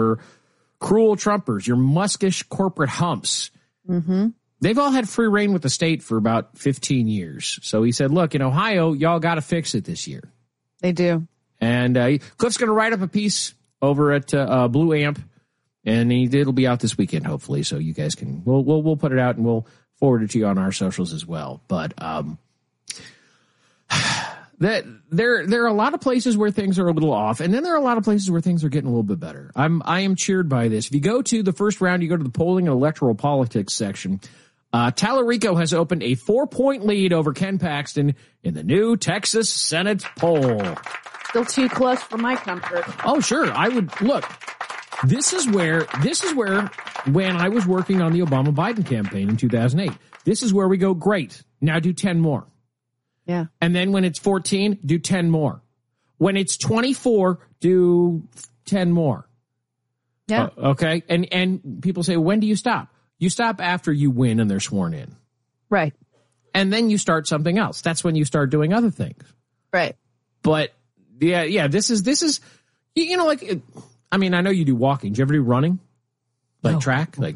your cruel Trumpers, your muskish corporate humps. Mm-hmm. They've all had free reign with the state for about 15 years. So he said, look, in Ohio, y'all got to fix it this year. They do. And Cliff's going to write up a piece over at Blue Amp, and it'll be out this weekend, hopefully. So you guys can, we'll put it out and we'll forward it to you on our socials as well. But there are a lot of places where things are a little off, and then there are a lot of places where things are getting a little bit better. I am cheered by this. If you go to the first round, you go to the polling and electoral politics section. Tallarico has opened a 4-point lead over Ken Paxton in the new Texas Senate poll. Still too close for my comfort. Oh, sure. I would look. This is where when I was working on the Obama-Biden campaign in 2008, this is where we go, great. Now do 10 more. Yeah. And then when it's 14, do 10 more. When it's 24, do 10 more. Yeah. Okay. And people say, when do you stop? You stop after you win and they're sworn in. Right. And then you start something else. That's when you start doing other things. Right. But yeah, this is, you know, like, I mean, I know you do walking. Do you ever do running? Like track? Like,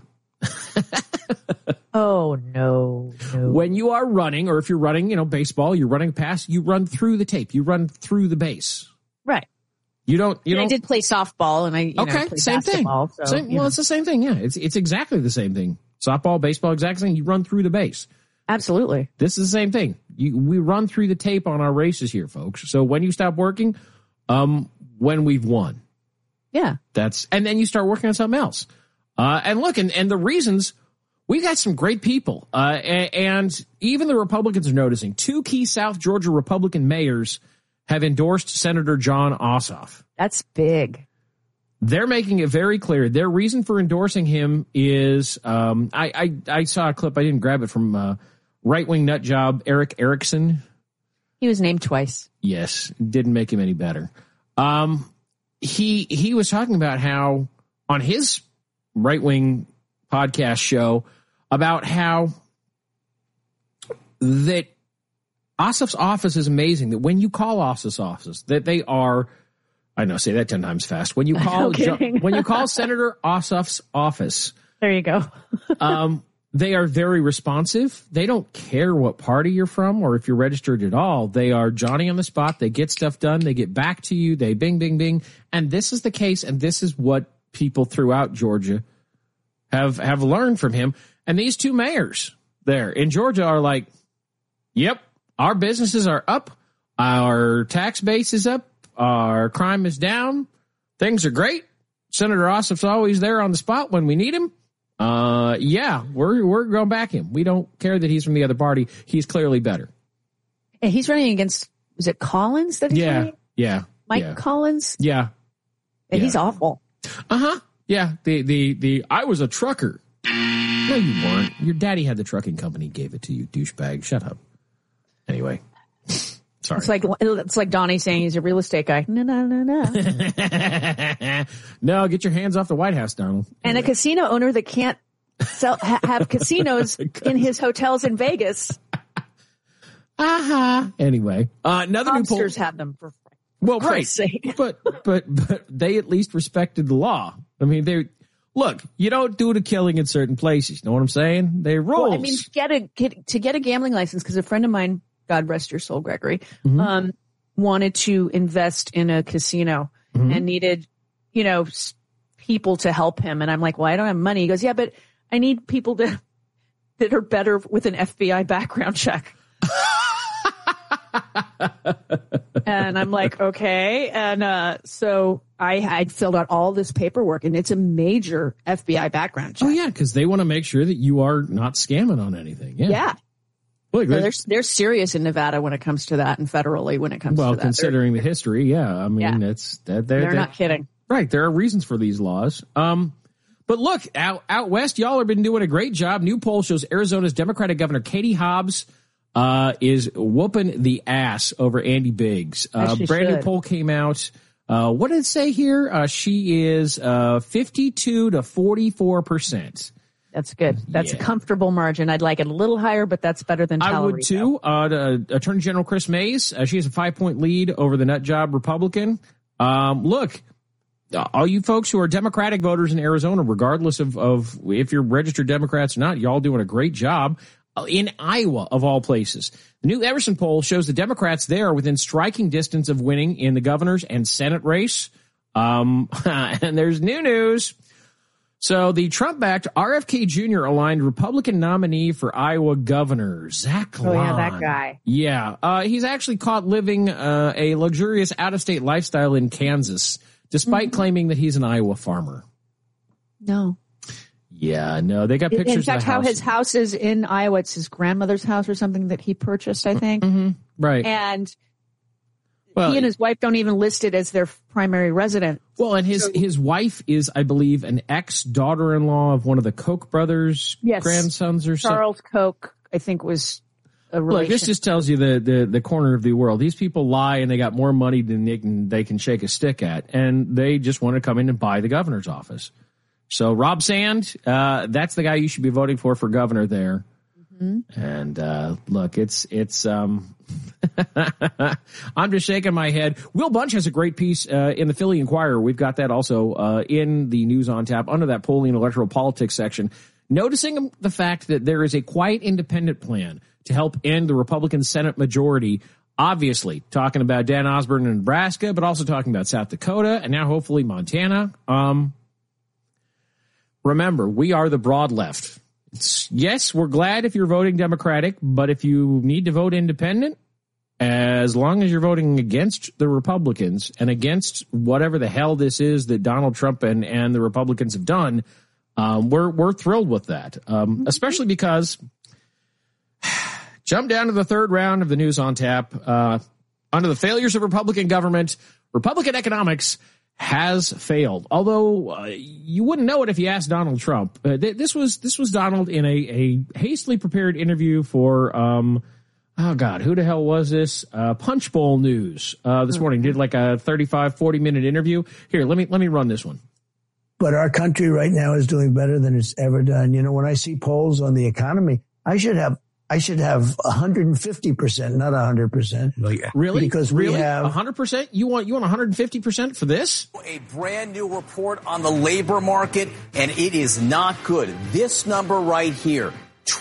oh, no. When you are running, or if you're running, you know, baseball, you're running past, you run through the tape. You run through the base. Right. You don't. I did play softball, and I played same basketball. Thing. So, well, it's the same thing. Yeah, it's exactly the same thing. Softball, baseball, exact same. You run through the base. Absolutely. This is the same thing. We run through the tape on our races here, folks. So when you stop working, when we've won. Yeah. And then you start working on something else. And look, and the reasons, we got some great people. And even the Republicans are noticing. 2 key South Georgia Republican mayors have endorsed Senator Jon Ossoff. That's big. They're making it very clear. Their reason for endorsing him is, I saw a clip, I didn't grab it, from right-wing nut job Eric Erickson. He was named twice. Yes, didn't make him any better. He was talking about how, on his right-wing podcast show, about how that Ossoff's office is amazing, that when you call Ossoff's office, that they are, I know, say that 10 times fast. When you call, when you call Senator Ossoff's office, there you go. they are very responsive. They don't care what party you're from or if you're registered at all. They are Johnny on the spot. They get stuff done. They get back to you. They bing, bing, bing. And this is the case. And this is what people throughout Georgia have learned from him. And these 2 mayors there in Georgia are like, yep, our businesses are up. Our tax base is up. Our crime is down. Things are great. Senator Ossoff's always there on the spot when we need him. Yeah, we're going back him. We don't care that he's from the other party. He's clearly better. And he's running against, is it Collins that he's running? Yeah. Mike Collins? Yeah. And he's awful. Uh-huh. Yeah. The I was a trucker. No, you weren't. Your daddy had the trucking company, gave it to you, douchebag. Shut up. Anyway. Sorry. It's like Donnie saying he's a real estate guy. No. No, get your hands off the White House, Donald. And a casino owner that can't have casinos in his hotels in Vegas. Anyway, another new poll. Monsters have them for Christ's sake. But they at least respected the law. I mean, you don't do the killing in certain places. You know what I'm saying? They're rules. Well, I mean, to get a gambling license, because a friend of mine, God rest your soul, Gregory, wanted to invest in a casino and needed, people to help him. And I'm like, well, I don't have money. He goes, yeah, but I need people that are better with an FBI background check. And I'm like, okay. And so I filled out all this paperwork, and it's a major FBI background check. Oh, yeah, because they want to make sure that you are not scamming on anything. Yeah. Well, so they're serious in Nevada when it comes to that, and federally when it comes to that. Well, considering the history, yeah. I mean, they're not kidding. Right. There are reasons for these laws. But look, out west, y'all have been doing a great job. New poll shows Arizona's Democratic Governor Katie Hobbs is whooping the ass over Andy Biggs. Brand new poll came out. What did it say here? She is 52 to 44%. That's good. That's a comfortable margin. I'd like it a little higher, but that's better than Tallarico. I would too. Attorney General Chris Mays, she has a 5-point lead over the nut job Republican. Look, all you folks who are Democratic voters in Arizona, regardless of if you're registered Democrats or not, y'all doing a great job. In Iowa, of all places, the new Everson poll shows the Democrats there are within striking distance of winning in the governor's and Senate race. And there's new news. So the Trump-backed RFK Jr. aligned Republican nominee for Iowa governor, Zach Long. Oh, yeah, that guy. Yeah. He's actually caught living a luxurious out-of-state lifestyle in Kansas, despite claiming that he's an Iowa farmer. No. Yeah, no, they got pictures in fact, of the house. how his house is in Iowa. It's his grandmother's house or something that he purchased, I think. Mm-hmm. Right. And he and his wife don't even list it as their primary resident. Well, and his wife is, I believe, an ex-daughter-in-law of one of the Koch brothers' grandsons or something. Charles Koch, I think, was a relation. Look, this just tells you the corner of the world. These people lie, and they got more money than they can shake a stick at, and they just want to come in and buy the governor's office. So Rob Sand, that's the guy you should be voting for governor there. Mm-hmm. And look, it's I'm just shaking my head. Will Bunch has a great piece in the Philly Inquirer. We've got that also in the News on Tap under that polling and electoral politics section, noticing the fact that there is a quiet independent plan to help end the Republican Senate majority. Obviously, talking about Dan Osborne in Nebraska, but also talking about South Dakota and now hopefully Montana. Remember, we are the broad left. Yes, we're glad if you're voting Democratic, but if you need to vote independent, as long as you're voting against the Republicans and against whatever the hell this is that Donald Trump and the Republicans have done, we're thrilled with that, especially because jump down to the third round of the News on Tap. Under the failures of Republican government, Republican economics has failed. Although you wouldn't know it if you asked Donald Trump. This was Donald in a hastily prepared interview for oh God, who the hell was this? Punch Bowl News this morning. Did like a 35-40 minute interview. Here, let me run this one. But our country right now is doing better than it's ever done. You know, when I see polls on the economy, I should have 150%, not 100%. Really? Because we have 100%. You want 150% for this? A brand new report on the labor market, and it is not good. This number right here,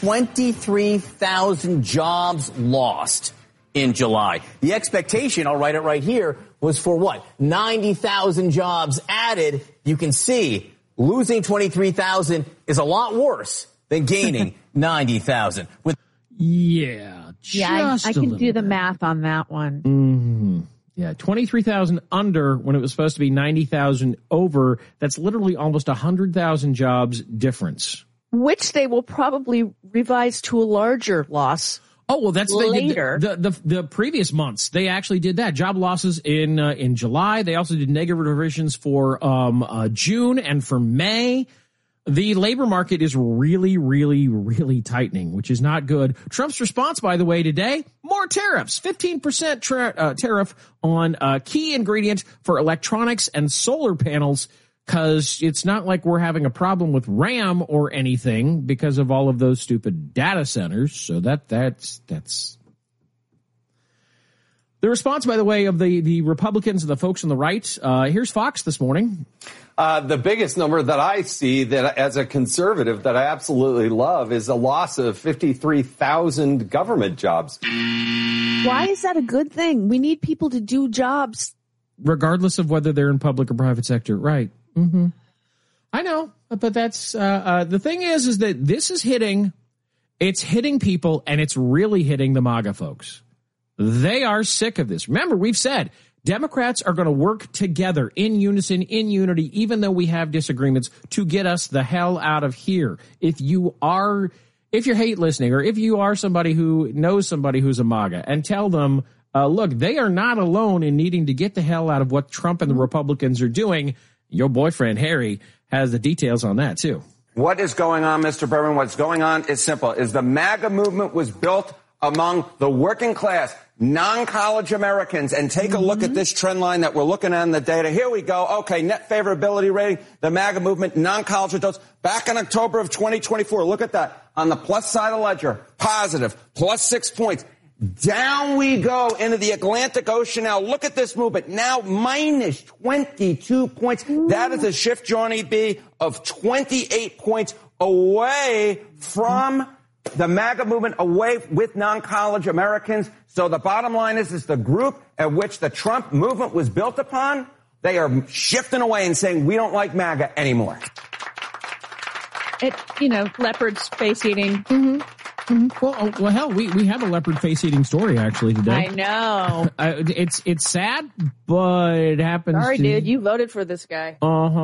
23,000 jobs lost in July. The expectation, I'll write it right here, was for what? 90,000 jobs added. You can see losing 23,000 is a lot worse than gaining 90,000. I can do the math on that one. Mm-hmm. Yeah, 23,000 under when it was supposed to be 90,000 over. That's literally almost 100,000 jobs difference. Which they will probably revise to a larger loss. Oh, well, that's later. The previous months. They actually did that. Job losses in July. They also did negative revisions for June and for May. The labor market is really, really, really tightening, which is not good. Trump's response, by the way, today, more tariffs, 15% tariff on key ingredient for electronics and solar panels, because it's not like we're having a problem with RAM or anything because of all of those stupid data centers. So that's the response, by the way, of the Republicans and the folks on the right. Here's Fox this morning. The biggest number that I see that as a conservative that I absolutely love is a loss of 53,000 government jobs. Why is that a good thing? We need people to do jobs. Regardless of whether they're in public or private sector. Right. Mm-hmm. I know, but that's the thing is that this is hitting people, and it's really hitting the MAGA folks. They are sick of this. Remember, we've said Democrats are going to work together in unison, in unity, even though we have disagreements, to get us the hell out of here. If you hate listening, or if you are somebody who knows somebody who's a MAGA, and tell them, look, they are not alone in needing to get the hell out of what Trump and the Republicans are doing. Your boyfriend, Harry, has the details on that, too. What is going on, Mr. Berman? What's going on is simple. Is the MAGA movement was built among the working class, non-college Americans. And take a look at this trend line that we're looking at in the data. Here we go. Okay, net favorability rating, the MAGA movement, non-college adults. Back in October of 2024, look at that. On the plus side of the ledger, positive, plus 6 points. Down we go into the Atlantic Ocean now. Look at this movement. Now minus 22 points. That is a shift, Johnny B, of 28 points away from the MAGA movement, away with non-college Americans. So the bottom line is the group at which the Trump movement was built upon, they are shifting away and saying, we don't like MAGA anymore. Leopards face eating. Well, hell, we have a leopard face eating story actually today. I know. It's sad, but it happens. Sorry, dude, you voted for this guy.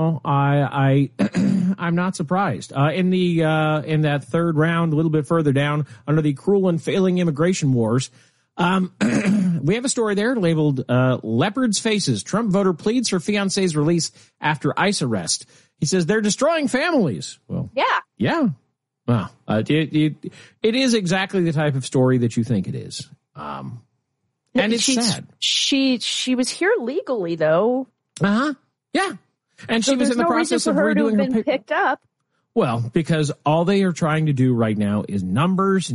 I'm not surprised. In that third round, a little bit further down, under the cruel and failing immigration wars, we have a story there labeled "Leopards Faces." Trump voter pleads for fiance's release after ICE arrest. He says they're destroying families. Well, yeah. Well, it is exactly the type of story that you think it is. And it's sad. She was here legally, though. Yeah. And so she was in the process of redoing her been picked up. Well, because all they are trying to do right now is numbers.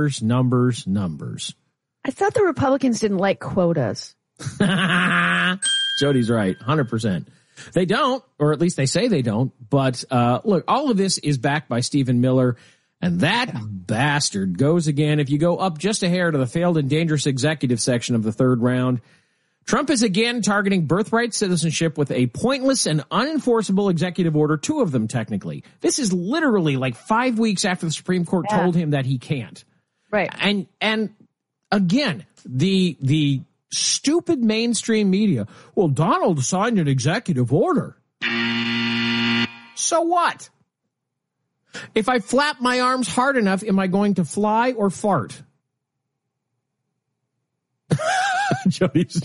I thought the Republicans didn't like quotas. Jody's right, 100%. They don't, or at least they say they don't. But look, all of this is backed by Stephen Miller, and that bastard goes again. If you go up just a hair to the failed and dangerous executive section of the third round, Trump is again targeting birthright citizenship with a pointless and unenforceable executive order, 2 of them technically. This is literally like 5 weeks after the Supreme Court told him that he can't. Right. And again, the stupid mainstream media. Well, Donald signed an executive order. So what? If I flap my arms hard enough, am I going to fly or fart? Jody's.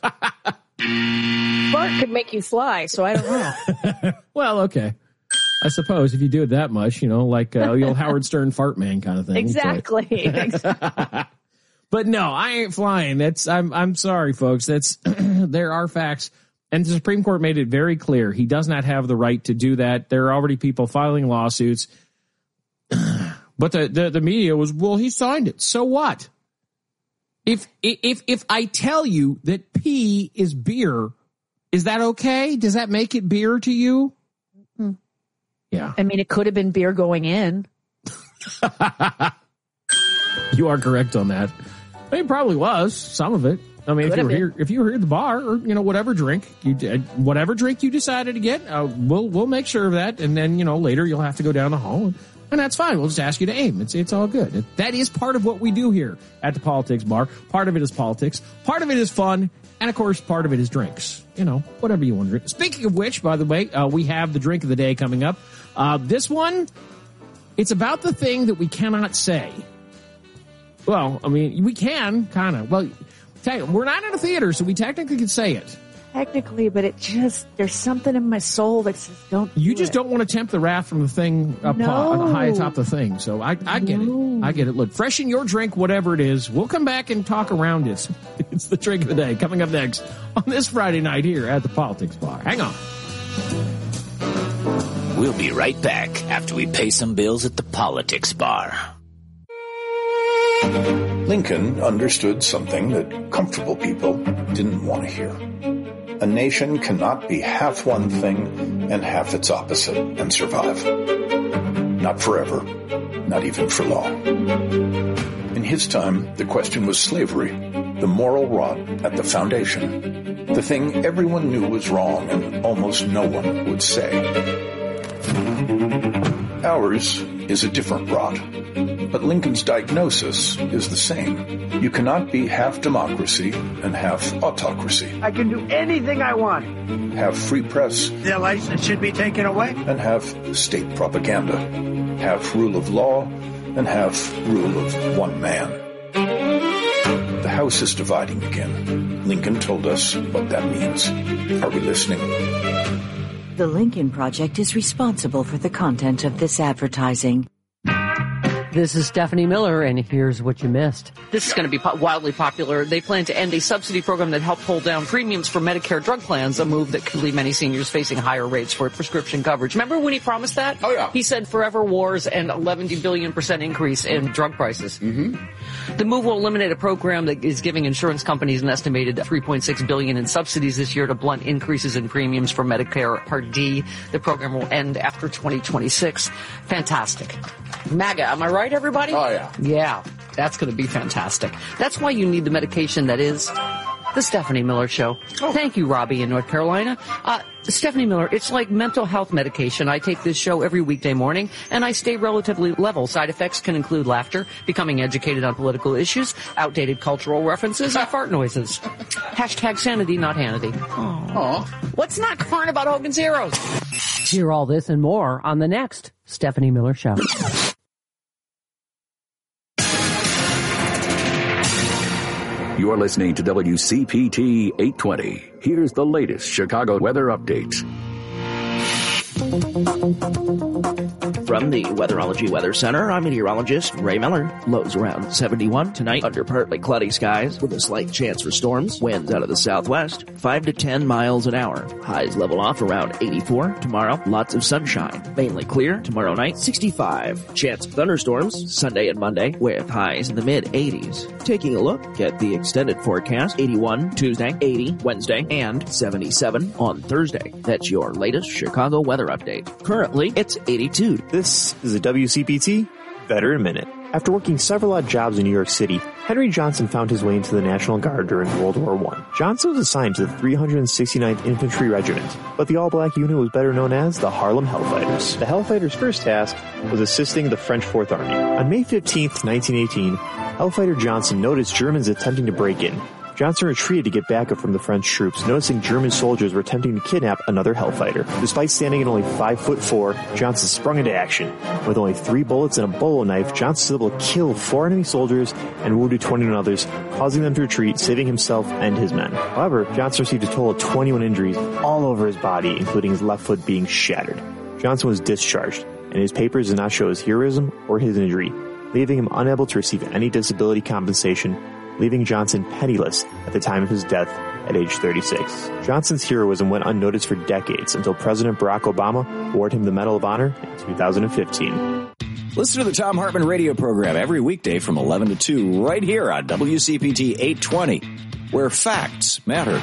Fart could make you fly, so I don't know. Well, okay. I suppose if you do it that much, like the old Howard Stern fart man kind of thing. Exactly. But no, I ain't flying. I'm sorry, folks. There are facts. And the Supreme Court made it very clear. He does not have the right to do that. There are already people filing lawsuits. But the media was, well, he signed it. So what? If I tell you that pee is beer, is that okay? Does that make it beer to you? Mm-hmm. Yeah. I mean, it could have been beer going in. You are correct on that. I mean, it probably was some of it. I mean, if you were here at the bar, or whatever drink you decided to get, we'll make sure of that, and then later you'll have to go down the hall, and that's fine. We'll just ask you to aim. It's all good. That is part of what we do here at the Politics Bar. Part of it is politics. Part of it is fun, and of course, part of it is drinks. Whatever you want to drink. Speaking of which, by the way, we have the drink of the day coming up. This one, it's about the thing that we cannot say. Well, I mean, we can, kind of. Well, we're not in a theater, so we technically can say it. Technically, but there's something in my soul that says don't do You just don't want to tempt the wrath from the thing up high atop the thing. So I get it. I get it. Look, freshen your drink, whatever it is. We'll come back and talk around it. It's the drink of the day coming up next on this Friday night here at the Politics Bar. Hang on. We'll be right back after we pay some bills at the Politics Bar. Lincoln understood something that comfortable people didn't want to hear. A nation cannot be half one thing and half its opposite and survive. Not forever, not even for long. In his time, the question was slavery, the moral rod at the foundation, the thing everyone knew was wrong and almost no one would say. Ours is a different rod, but Lincoln's diagnosis is the same. You cannot be half democracy and half autocracy. I can do anything I want. Have free press. Their license should be taken away. And have state propaganda. Have rule of law and have rule of one man. The House is dividing again. Lincoln told us what that means. Are we listening? The Lincoln Project is responsible for the content of this advertising. This is Stephanie Miller, and here's what you missed. This is going to be wildly popular. They plan to end a subsidy program that helped hold down premiums for Medicare drug plans, a move that could leave many seniors facing higher rates for prescription coverage. Remember when he promised that? Oh, yeah. He said forever wars and 11 billion% increase in drug prices. The move will eliminate a program that is giving insurance companies an estimated $3.6 billion in subsidies this year to blunt increases in premiums for Medicare Part D. The program will end after 2026. Fantastic. MAGA, am I right, everybody? Oh, yeah. Yeah, that's going to be fantastic. That's why you need the medication that is The Stephanie Miller Show. Oh. Thank you, Robbie in North Carolina. Stephanie Miller, it's like mental health medication. I take this show every weekday morning, and I stay relatively level. Side effects can include laughter, becoming educated on political issues, outdated cultural references, and fart noises. Hashtag sanity, not Hannity. Aww. What's not current about Hogan's Heroes? Hear all this and more on the next Stephanie Miller Show. You're listening to WCPT 820. Here's the latest Chicago weather updates. From the Weatherology Weather Center, I'm meteorologist Ray Miller. Lows around 71 tonight under partly cloudy skies with a slight chance for storms. Winds out of the southwest, 5 to 10 miles an hour. Highs level off around 84 tomorrow. Lots of sunshine. Mainly clear tomorrow night, 65. Chance of thunderstorms Sunday and Monday with highs in the mid-80s. Taking a look at the extended forecast, 81 Tuesday, 80 Wednesday, and 77 on Thursday. That's your latest Chicago weather update. Currently, it's 82. This is a WCPT Veteran Minute. After working several odd jobs in New York City, Henry Johnson found his way into the National Guard during World War I. Johnson was assigned to the 369th Infantry Regiment, but the all-black unit was better known as the Harlem Hellfighters. The Hellfighters' first task was assisting the French Fourth Army. On May 15, 1918, Hellfighter Johnson noticed Germans attempting to break in. Johnson retreated to get backup from the French troops, noticing German soldiers were attempting to kidnap another Hellfighter. Despite standing at only 5'4", Johnson sprung into action. With only 3 bullets and a bolo knife, Johnson was able to kill 4 enemy soldiers and wounded 21 others, causing them to retreat, saving himself and his men. However, Johnson received a total of 21 injuries all over his body, including his left foot being shattered. Johnson was discharged, and his papers did not show his heroism or his injury, leaving him unable to receive any disability compensation, leaving Johnson penniless at the time of his death at age 36. Johnson's heroism went unnoticed for decades until President Barack Obama awarded him the Medal of Honor in 2015. Listen to the Thom Hartmann radio program every weekday from 11 to 2 right here on WCPT 820, where facts matter.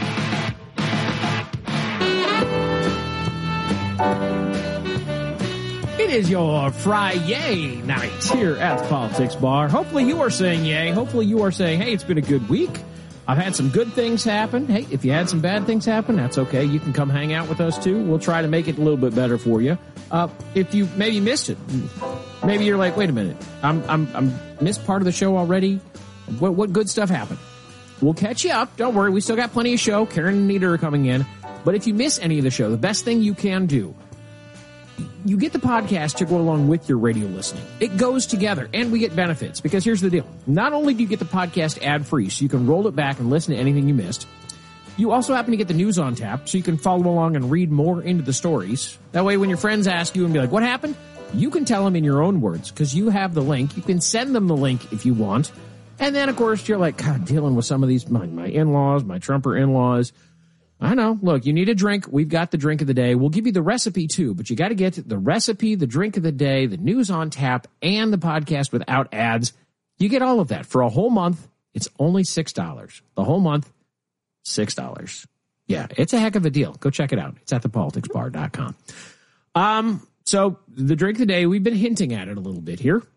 It is your Friday night here at the Politics Bar. Hopefully you are saying yay. Hopefully you are saying, hey, it's been a good week. I've had some good things happen. Hey, if you had some bad things happen, that's okay. You can come hang out with us too. We'll try to make it a little bit better for you. If you maybe missed it, maybe you're like, wait a minute, I'm missed part of the show already. What good stuff happened? We'll catch you up. Don't worry. We still got plenty of show. Karen and Nita are coming in. But if you miss any of the show, the best thing you can do, you get the podcast to go along with your radio listening. It goes together, and we get benefits, because here's the deal. Not only do you get the podcast ad-free, so you can roll it back and listen to anything you missed, you also happen to get the news on tap, so you can follow along and read more into the stories. That way, when your friends ask you and be like, what happened? You can tell them in your own words, because you have the link. You can send them the link if you want. And then, of course, you're like, God, dealing with some of these, my in-laws, my Trumper in-laws. I know. Look, you need a drink. We've got the drink of the day. We'll give you the recipe too, but you got to get the recipe, the drink of the day, the news on tap, and the podcast without ads. You get all of that for a whole month. It's only $6. The whole month, $6. Yeah, it's a heck of a deal. Go check it out. It's at thepoliticsbar.com. So the drink of the day, we've been hinting at it a little bit here.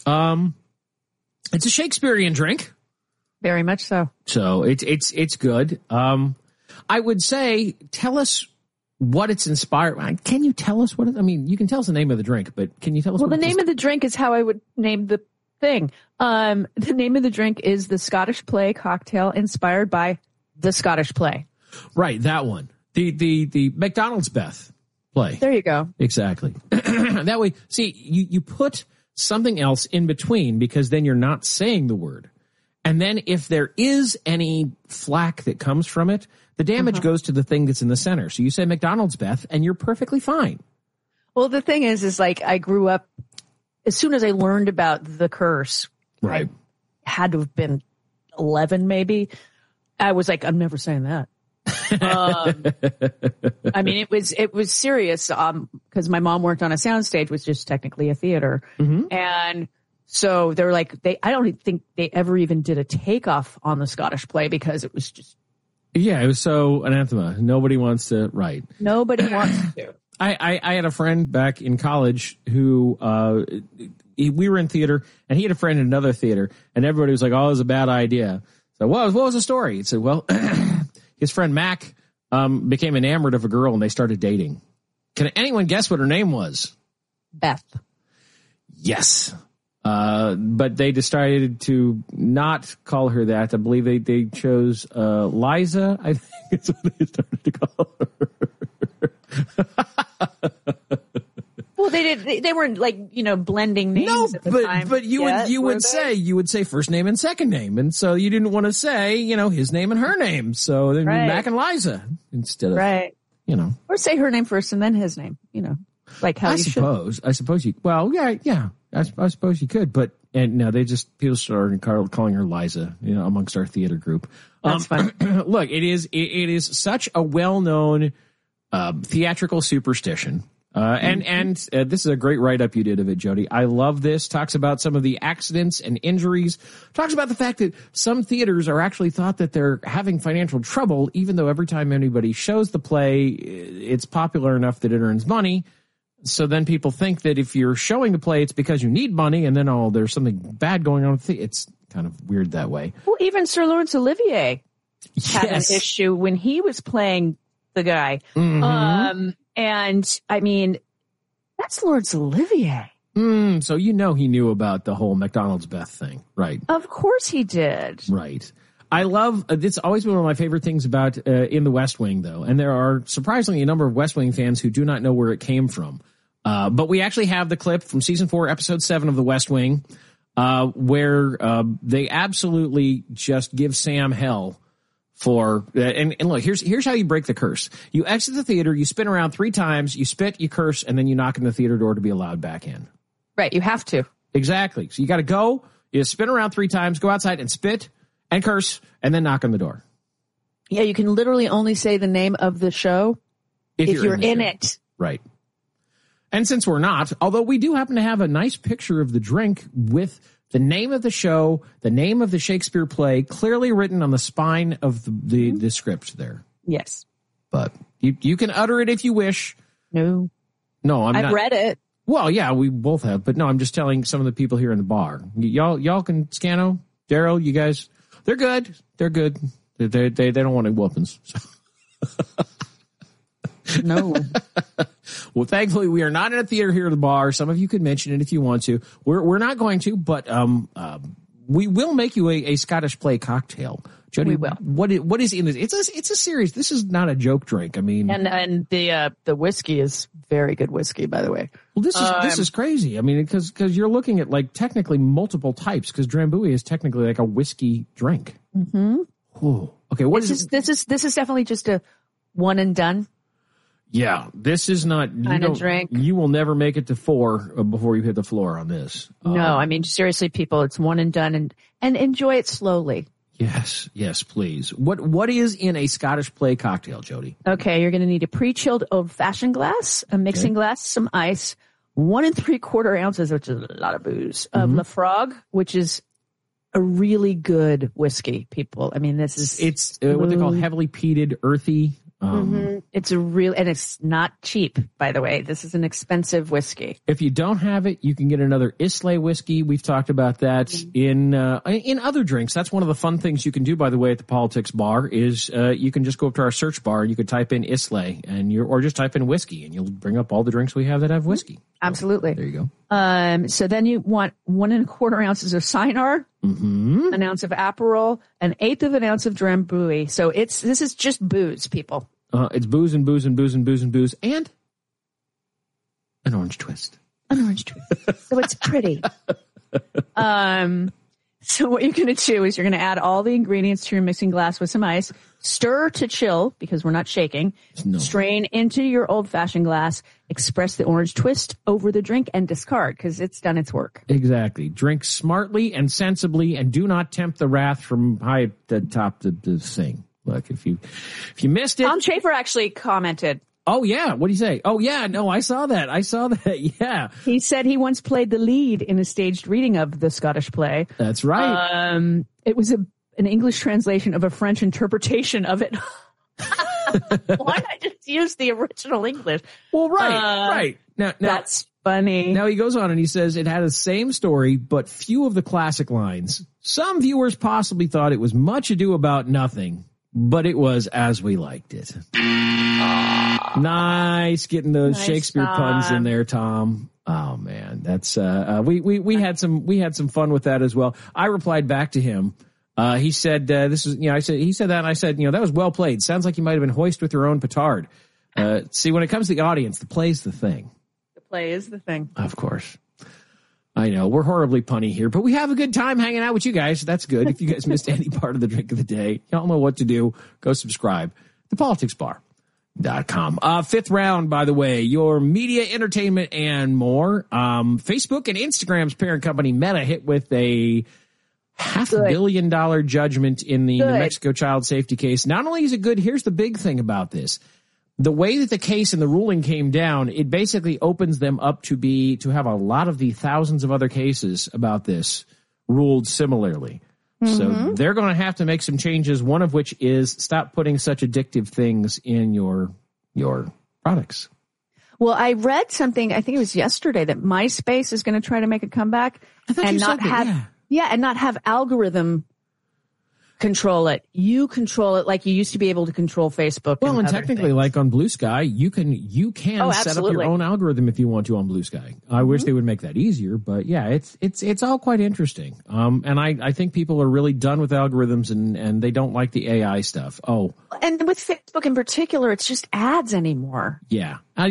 It's a Shakespearean drink. Very much so. So it's good. I would say, tell us what it's inspired. Can you tell us what it, I mean, you can tell us the name of the drink, but can you tell us what the name of the drink is how I would name the thing. The name of the drink is the Scottish Play cocktail inspired by the Scottish Play. Right, that one. The McDonald's Beth play. There you go. Exactly. That way, see, you put something else in between, because then you're not saying the word. And then if there is any flack that comes from it, the damage goes to the thing that's in the center. So you say McDonald's Beth, and you're perfectly fine. Well, the thing is like I grew up as soon as I learned about the curse, right, I had to have been 11 maybe. I was like, I'm never saying that. I mean, it was serious, because my mom worked on a soundstage, which is technically a theater. And so they were like, I don't think they ever even did a takeoff on the Scottish play because it was just. Yeah, it was so anathema. Nobody wants to write. Nobody wants to. I had a friend back in college who, we were in theater, and he had a friend in another theater, and everybody was like, oh, it was a bad idea. So what was the story? He said, well, his friend Mac became enamored of a girl, and they started dating. Can anyone guess what her name was? Beth. Yes. But they decided to not call her that. I believe they chose Liza, I think is what they started to call her. Well, they weren't blending names at the time. But you would say first name and second name, and so you didn't want to say his name and her name, so then Mac and Liza instead of or say her name first and then his name, like how I suppose you. Well, yeah. I suppose you could, but no, people started calling her Liza, amongst our theater group. That's fun. Look, it is such a well-known theatrical superstition. And this is a great write-up you did of it, Jody. I love this. Talks about some of the accidents and injuries. Talks about the fact that some theaters are actually thought that they're having financial trouble, even though every time anybody shows the play, it's popular enough that it earns money. So then people think that if you're showing the play, it's because you need money, and then, there's something bad going on with it. It's kind of weird that way. Well, even Sir Laurence Olivier had an issue when he was playing the guy. Mm-hmm. And I mean, that's Laurence Olivier. So he knew about the whole McDonald's Beth thing, right? Of course he did. Right. I love, it's always been one of my favorite things about in the West Wing, though. And there are surprisingly a number of West Wing fans who do not know where it came from. But we actually have the clip from season 4, episode 7 of the West Wing, where they absolutely just give Sam hell for, and look, here's how you break the curse. You exit the theater, you spin around 3 times, you spit, you curse, and then you knock on the theater door to be allowed back in. Right. You have to. Exactly. So you got to go, you spin around 3 times, go outside and spit and curse, and then knock on the door. Yeah, you can literally only say the name of the show if you're in it. Right. And since we're not, although we do happen to have a nice picture of the drink with the name of the show, the name of the Shakespeare play, clearly written on the spine of the script there. Yes. But you can utter it if you wish. No, I've read it. Well, yeah, we both have, but no, I'm just telling some of the people here in the bar. Y'all can, Scano, Daryl, you guys, they're good. They're good. They don't want any whoopings. So. No. Well, thankfully, we are not in a theater here at the bar. Some of you could mention it if you want to. We're not going to, but we will make you a Scottish play cocktail. Jody, we will. What is in this? It's a serious. This is not a joke drink. I mean, and the whiskey is very good whiskey, by the way. Well, this is crazy. I mean, because you're looking at like technically multiple types, because Drambuie is technically like a whiskey drink. Mm-hmm. Ooh. Okay, This is definitely just a one and done. Yeah, this is not kind of drink. You will never make it to 4 before you hit the floor on this. No, I mean seriously, people, it's one and done, and enjoy it slowly. Yes, please. What is in a Scottish play cocktail, Jody? Okay, you're going to need a pre-chilled old-fashioned glass, a mixing glass, some ice, 1 3/4 ounces, which is a lot of booze, of Lafrogue, which is a really good whiskey. People, I mean, it's what they call heavily peated, earthy. It's and it's not cheap, by the way. This is an expensive whiskey. If you don't have it, you can get another Islay whiskey. We've talked about that in other drinks. That's one of the fun things you can do, by the way, at the Politics Bar is you can just go up to our search bar and you could type in Islay or just type in whiskey and you'll bring up all the drinks we have that have whiskey. Absolutely. So, there you go. So then you want 1 1/4 ounces of Cynar, an ounce of Aperol, 1/8 of an ounce of Drambuie. So this is just booze, people. It's booze and booze and booze and booze and booze and an orange twist. An orange twist. So it's pretty. So what you're going to do is you're going to add all the ingredients to your mixing glass with some ice, stir to chill because we're not shaking, strain into your old-fashioned glass, express the orange twist over the drink, and discard because it's done its work. Exactly. Drink smartly and sensibly, and do not tempt the wrath from high the top the thing. Look, if you missed it. Tom Schaefer actually commented. Oh, yeah. What did he say? Oh, yeah. No, I saw that. Yeah. He said he once played the lead in a staged reading of the Scottish play. That's right. It was an English translation of a French interpretation of it. Why not just use the original English? Well, right. Now, that's funny. Now he goes on and he says it had the same story, but few of the classic lines. Some viewers possibly thought it was Much Ado About Nothing, but it was As We Liked It. Nice getting those Shakespeare puns in there, Tom. Oh man, that's we had some fun with that as well. I replied back to him. He said this is he said that, and I said that was well played. Sounds like you might have been hoist with your own petard. See, when it comes to the audience, the play's the thing. The play is the thing. Of course. I know we're horribly punny here, but we have a good time hanging out with you guys. That's good. If you guys missed any part of the drink of the day, y'all know what to do. Go subscribe. ThePoliticsBar.com. Fifth round, by the way, your media, entertainment, and more. Facebook and Instagram's parent company Meta hit with a $500 million judgment in the New Mexico child safety case. Not only is it good, here's the big thing about this. The way that the case and the ruling came down, it basically opens them up to have a lot of the thousands of other cases about this ruled similarly. So they're going to have to make some changes, one of which is stop putting such addictive things in your products. Well, I read something, I think it was yesterday, that MySpace is going to try to make a comeback and not have algorithm control it. You control it like you used to be able to control Facebook. Well, and technically, like on Blue Sky, you can set up your own algorithm if you want to on Blue Sky. I wish they would make that easier, but yeah, it's all quite interesting. And I think people are really done with algorithms and they don't like the AI stuff. Oh, and with Facebook in particular, it's just ads anymore. Yeah, I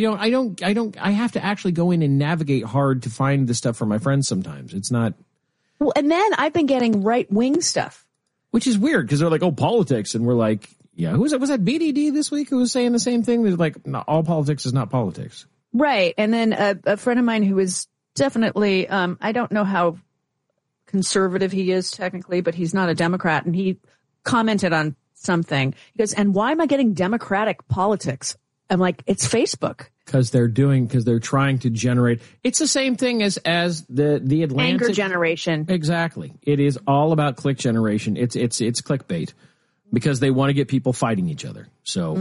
have to actually go in and navigate hard to find the stuff for my friends. Sometimes it's not. Well, and then I've been getting right-wing stuff. Which is weird because they're like, oh, politics. And we're like, yeah, who was that? Was that BDD this week who was saying the same thing? They're like, no, all politics is not politics. Right. And then a friend of mine who is definitely, I don't know how conservative he is technically, but he's not a Democrat. And he commented on something. He goes, and why am I getting Democratic politics? I'm like, it's Facebook. Because they're trying to generate. It's the same thing as the Atlantic anger generation. Exactly. It is all about click generation. It's clickbait because they want to get people fighting each other. So,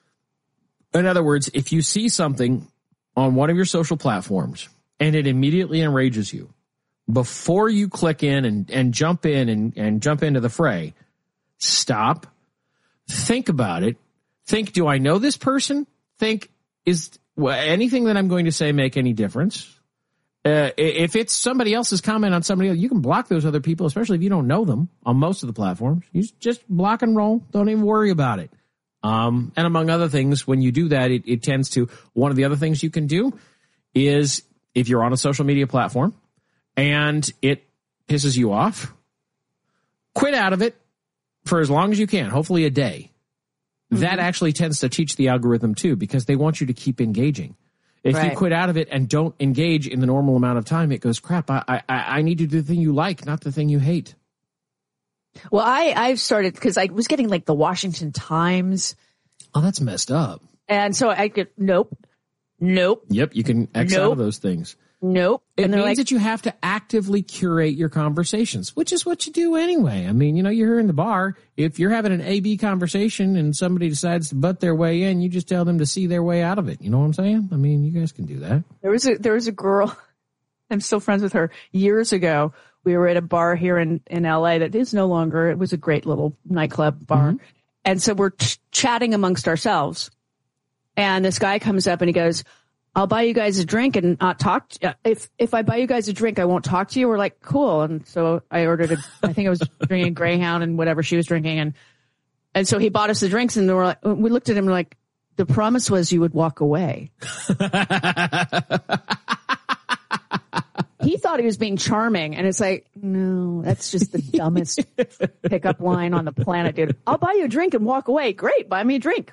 in other words, if you see something on one of your social platforms and it immediately enrages you, before you click in and jump in and jump into the fray, stop, think about it. Think, do I know this person? Think, is anything that I'm going to say make any difference? If it's somebody else's comment on somebody else, you can block those other people, especially if you don't know them on most of the platforms. You just block and roll. Don't even worry about it. And among other things, when you do that, it tends to, one of the other things you can do is if you're on a social media platform and it pisses you off, quit out of it for as long as you can, hopefully a day. That actually tends to teach the algorithm too, because they want you to keep engaging. If you quit out of it and don't engage in the normal amount of time, it goes, crap, I need to do the thing you like, not the thing you hate. Well, I've started because I was getting like the Washington Times. Oh, that's messed up. And so I get, nope. Yep, you can X out of those things. Nope. It means that you have to actively curate your conversations, which is what you do anyway. I mean, you're in the bar. If you're having an A-B conversation and somebody decides to butt their way in, you just tell them to see their way out of it. You know what I'm saying? I mean, you guys can do that. There was a girl, I'm still friends with her, years ago. We were at a bar here in LA that is no longer, it was a great little nightclub bar. And so we're chatting amongst ourselves. And this guy comes up and he goes, I'll buy you guys a drink and not talk. If I buy you guys a drink, I won't talk to you. We're like, cool. And so I ordered I think I was drinking Greyhound and whatever she was drinking. And so he bought us the drinks and we looked at him like, the promise was you would walk away. He thought thought he was being charming. And it's like, no, that's just the dumbest pickup line on the planet, dude. I'll buy you a drink and walk away. Great. Buy me a drink.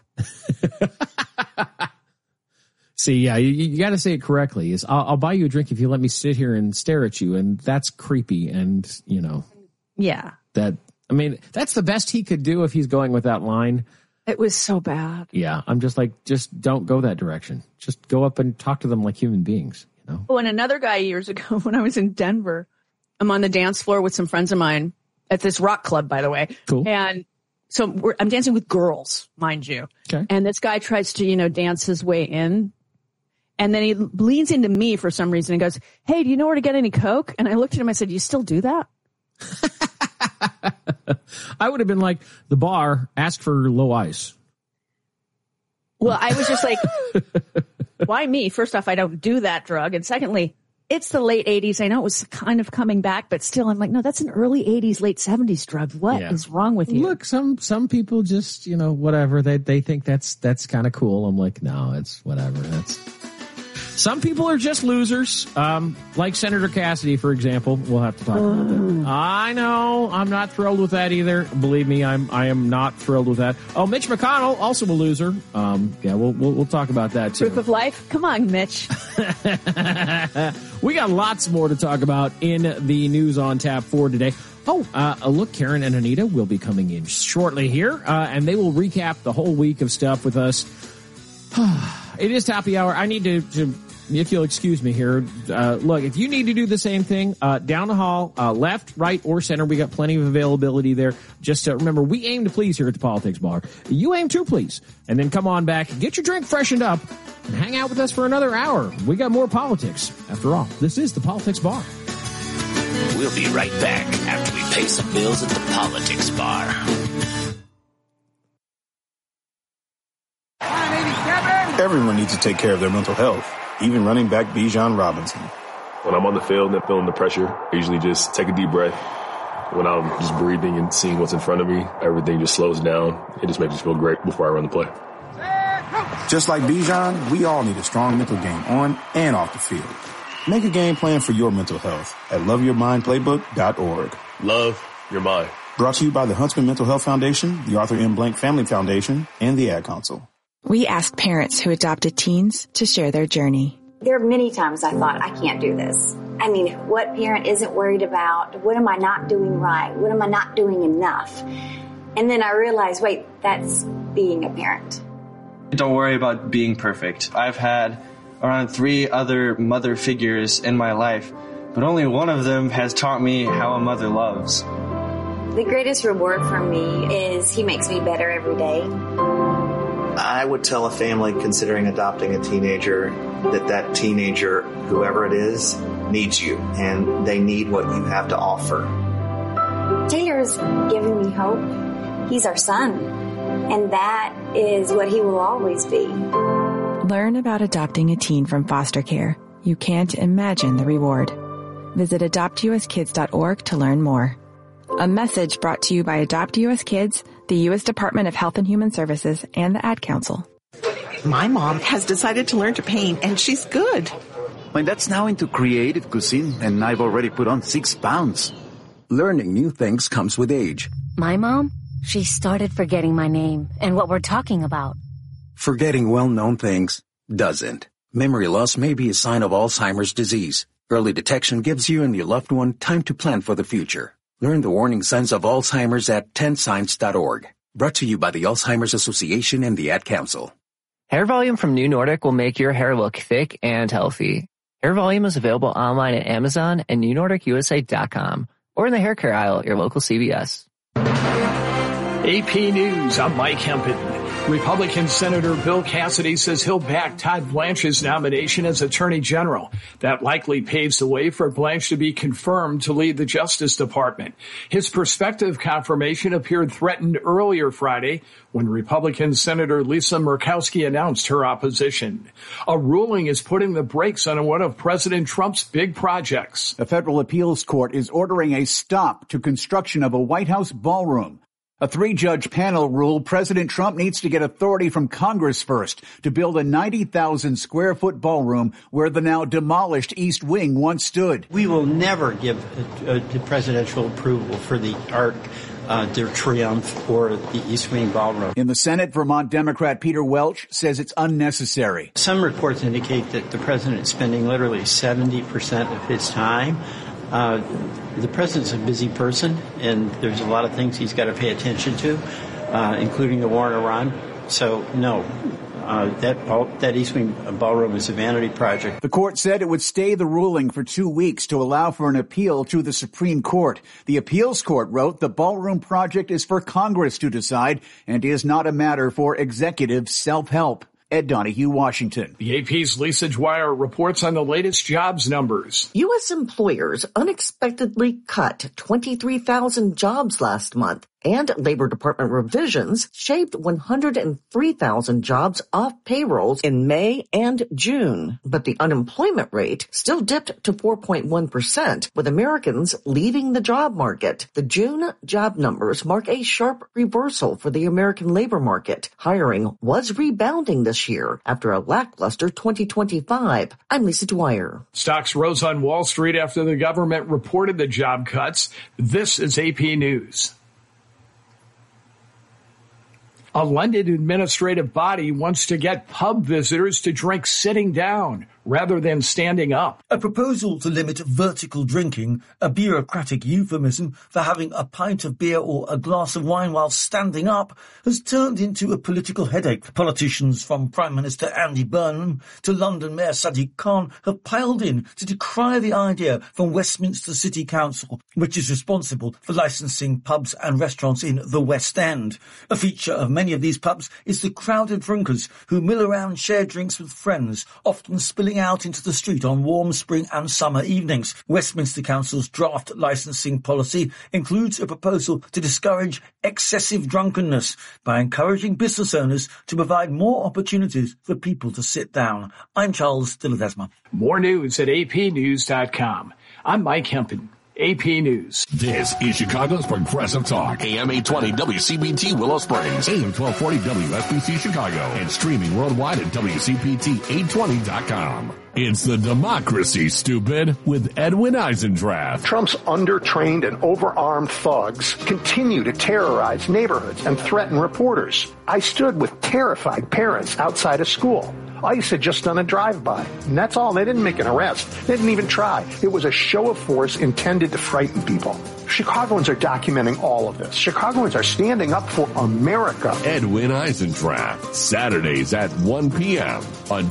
See, yeah, you got to say it correctly. Is I'll buy you a drink if you let me sit here and stare at you. And that's creepy. And, Yeah. That's the best he could do if he's going with that line. It was so bad. Yeah. I'm just like, just don't go that direction. Just go up and talk to them like human beings, Oh, and another guy years ago when I was in Denver, I'm on the dance floor with some friends of mine at this rock club, by the way. Cool. And so I'm dancing with girls, mind you. Okay. And this guy tries to, dance his way in. And then he leans into me for some reason and goes, hey, do you know where to get any Coke? And I looked at him, I said, you still do that? I would have been like, the bar, ask for low ice. Well, I was just like, why me? First off, I don't do that drug. And secondly, it's the late 80s. I know it was kind of coming back, but still, I'm like, no, that's an early 80s, late 70s drug. What is wrong with you? Look, some people just, whatever. They think that's kind of cool. I'm like, no, it's whatever. Some people are just losers, like Senator Cassidy, for example. We'll have to talk about that. I know. I'm not thrilled with that either. Believe me, I am not thrilled with that. Oh, Mitch McConnell, also a loser. We'll talk about that too. Proof of life? Come on, Mitch. We got lots more to talk about in the news on tap for today. Look, Karen and Anita will be coming in shortly here, and they will recap the whole week of stuff with us. It is Happy Hour. I need to, if you'll excuse me here, look, if you need to do the same thing, down the hall, left, right, or center, we got plenty of availability there. Just remember, we aim to please here at the Politics Bar. You aim to please. And then come on back, get your drink freshened up, and hang out with us for another hour. We got more politics. After all, this is the Politics Bar. We'll be right back after we pay some bills at the Politics Bar. Everyone needs to take care of their mental health, even running back Bijan Robinson. When I'm on the field and feeling the pressure, I usually just take a deep breath. When I'm just breathing and seeing what's in front of me, everything just slows down. It just makes me feel great before I run the play. Just like Bijan, we all need a strong mental game on and off the field. Make a game plan for your mental health at loveyourmindplaybook.org. Love your mind. Brought to you by the Huntsman Mental Health Foundation, the Arthur M. Blank Family Foundation, and the Ad Council. We asked parents who adopted teens to share their journey. There are many times I thought, I can't do this. I mean, what parent isn't worried about? What am I not doing right? What am I not doing enough? And then I realized, wait, that's being a parent. Don't worry about being perfect. I've had around 3 other mother figures in my life, but only one of them has taught me how a mother loves. The greatest reward for me is he makes me better every day. I would tell a family considering adopting a teenager that teenager, whoever it is, needs you, and they need what you have to offer. Taylor's given me hope. He's our son, and that is what he will always be. Learn about adopting a teen from foster care. You can't imagine the reward. Visit adoptuskids.org to learn more. A message brought to you by Adopt U.S. Kids, the U.S. Department of Health and Human Services, and the Ad Council. My mom has decided to learn to paint, and she's good. My dad's now into creative cuisine, and I've already put on 6 pounds. Learning new things comes with age. My mom, she started forgetting my name and what we're talking about. Forgetting well-known things doesn't. Memory loss may be a sign of Alzheimer's disease. Early detection gives you and your loved one time to plan for the future. Learn the warning signs of Alzheimer's at 10signs.org. Brought to you by the Alzheimer's Association and the Ad Council. Hair Volume from New Nordic will make your hair look thick and healthy. Hair Volume is available online at Amazon and NewNordicUSA.com or in the hair care aisle at your local CVS. AP News, I'm Mike Hempton. Republican Senator Bill Cassidy says he'll back Todd Blanche's nomination as Attorney General. That likely paves the way for Blanche to be confirmed to lead the Justice Department. His prospective confirmation appeared threatened earlier Friday when Republican Senator Lisa Murkowski announced her opposition. A ruling is putting the brakes on one of President Trump's big projects. The federal appeals court is ordering a stop to construction of a White House ballroom. A 3-judge panel ruled President Trump needs to get authority from Congress first to build a 90,000-square-foot ballroom where the now demolished East Wing once stood. We will never give the presidential approval for the Arc de Triomphe or the East Wing ballroom. In the Senate, Vermont Democrat Peter Welch says it's unnecessary. Some reports indicate that the president is spending literally 70% of his time. The president's a busy person, and there's a lot of things he's got to pay attention to, including the war in Iran. So, no, that East Wing ballroom is a vanity project. The court said it would stay the ruling for 2 weeks to allow for an appeal to the Supreme Court. The appeals court wrote the ballroom project is for Congress to decide and is not a matter for executive self-help. Ed Donahue, Washington. The AP's Lisa Dwyer reports on the latest jobs numbers. U.S. employers unexpectedly cut 23,000 jobs last month, and Labor Department revisions shaved 103,000 jobs off payrolls in May and June. But the unemployment rate still dipped to 4.1%, with Americans leaving the job market. The June job numbers mark a sharp reversal for the American labor market. Hiring was rebounding this year after a lackluster 2025. I'm Lisa Dwyer. Stocks rose on Wall Street after the government reported the job cuts. This is AP News. A London administrative body wants to get pub visitors to drink sitting down rather than standing up. A proposal to limit vertical drinking, a bureaucratic euphemism for having a pint of beer or a glass of wine while standing up, has turned into a political headache. Politicians from Prime Minister Andy Burnham to London Mayor Sadiq Khan have piled in to decry the idea from Westminster City Council, which is responsible for licensing pubs and restaurants in the West End. A feature of many of these pubs is the crowded drinkers who mill around, share drinks with friends, often spilling out into the street on warm spring and summer evenings. Westminster Council's draft licensing policy includes a proposal to discourage excessive drunkenness by encouraging business owners to provide more opportunities for people to sit down. I'm Charles de Ledesma. More news at apnews.com. I'm Mike Hempin. AP News. This is Chicago's Progressive Talk. AM 820 WCPT Willow Springs. AM 1240 WSBC Chicago. And streaming worldwide at WCPT820.com. It's the democracy, stupid, with Edwin Eisendrath. Trump's undertrained and overarmed thugs continue to terrorize neighborhoods and threaten reporters. I stood with terrified parents outside a school. ICE had just done a drive-by, and that's all. They didn't make an arrest. They didn't even try. It was a show of force intended to frighten people. Chicagoans are documenting all of this. Chicagoans are standing up for America. Edwin Eisendrath, Saturdays at 1 p.m. on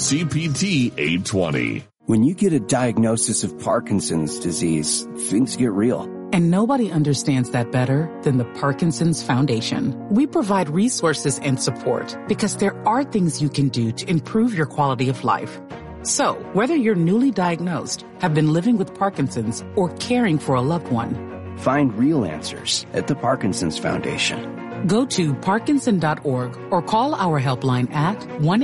WCPT 820. When you get a diagnosis of Parkinson's disease, things get real. And nobody understands that better than the Parkinson's Foundation. We provide resources and support because there are things you can do to improve your quality of life. So, whether you're newly diagnosed, have been living with Parkinson's, or caring for a loved one, find real answers at the Parkinson's Foundation. Go to Parkinson.org or call our helpline at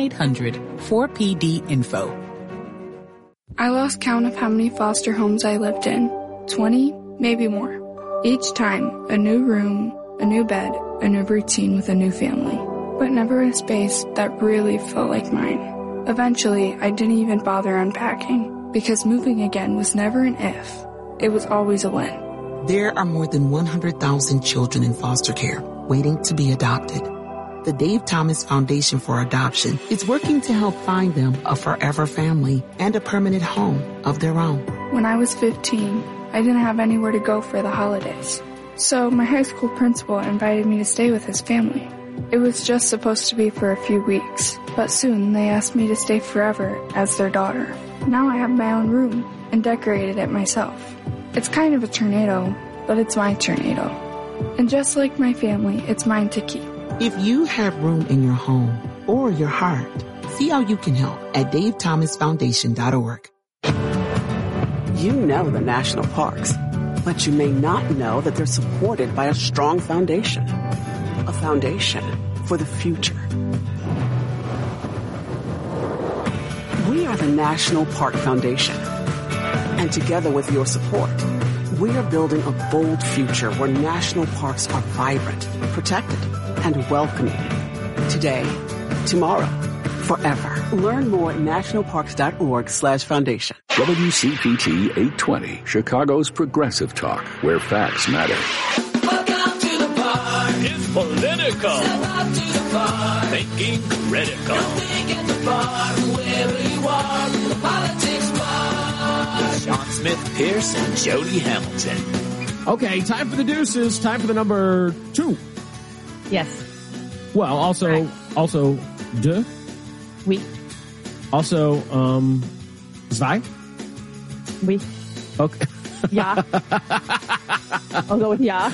1-800-4PD-INFO. I lost count of how many foster homes I lived in. 20, maybe more. Each time, a new room, a new bed, a new routine with a new family. But never a space that really felt like mine. Eventually, I didn't even bother unpacking, because moving again was never an if. It was always a when. There are more than 100,000 children in foster care waiting to be adopted. The Dave Thomas Foundation for Adoption is working to help find them a forever family and a permanent home of their own. When I was 15, I didn't have anywhere to go for the holidays. So my high school principal invited me to stay with his family. It was just supposed to be for a few weeks, but soon they asked me to stay forever as their daughter. Now I have my own room and decorated it myself. It's kind of a tornado, but it's my tornado. And just like my family, it's mine to keep. If you have room in your home or your heart, see how you can help at davethomasfoundation.org. You know the national parks, but you may not know that they're supported by a strong foundation. A foundation for the future. We are the National Park Foundation. And together with your support, We're building a bold future where national parks are vibrant, protected, and welcoming. Today, tomorrow, forever. Learn more at nationalparks.org/foundation. WCPT 820, Chicago's Progressive Talk, where facts matter. Welcome to the bar. It's political. Step up to the bar. Thinking critical. You'll think at the bar, wherever you are, the Politics Bar. With Sean Smith, Pierce, and Jody Hamilton. Okay, time for the deuces. Time for the number 2. Yes. Well, also, duh. Oui. Also, zwei? Oui. Okay. Yeah. I'll go with yeah.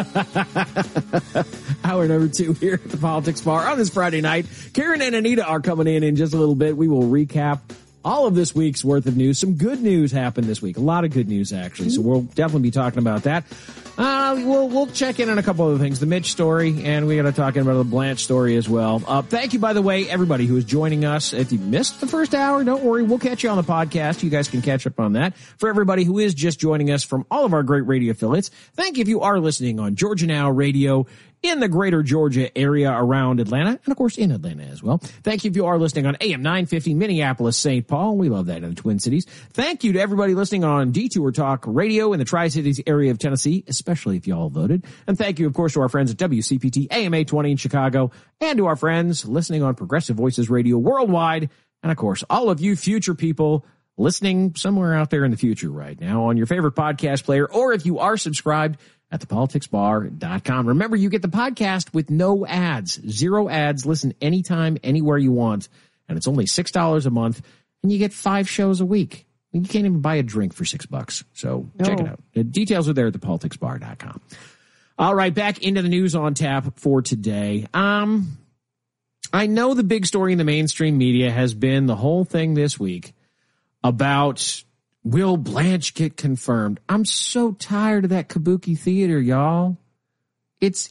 Hour number 2 here at the Politics Bar on this Friday night. Karen and Anita are coming in just a little bit. We will recap all of this week's worth of news. Some good news happened this week. A lot of good news, actually. So we'll definitely be talking about that. We'll check in on a couple other things. The Mitch story, and we got to talk about the Blanche story as well. Thank you, by the way, everybody who is joining us. If you missed the first hour, don't worry. We'll catch you on the podcast. You guys can catch up on that. For everybody who is just joining us from all of our great radio affiliates, thank you if you are listening on Georgia Now Radio in the greater Georgia area around Atlanta, and of course in Atlanta as well. Thank you if you are listening on AM 950 Minneapolis, St. Paul. We love that in the Twin Cities. Thank you to everybody listening on Detour Talk Radio in the Tri-Cities area of Tennessee, especially if y'all voted. And thank you, of course, to our friends at WCPT AM 820 in Chicago, and to our friends listening on Progressive Voices Radio worldwide, and of course, all of you future people listening somewhere out there in the future right now on your favorite podcast player, or if you are subscribed at thepoliticsbar.com. Remember, you get the podcast with no ads, 0 ads. Listen anytime, anywhere you want. And it's only $6 a month, and you get 5 shows a week. You can't even buy a drink for $6. So check it out. The details are there at thepoliticsbar.com. All right, back into the news on tap for today. I know the big story in the mainstream media has been the whole thing this week about will Blanche get confirmed? I'm so tired of that kabuki theater, y'all. It's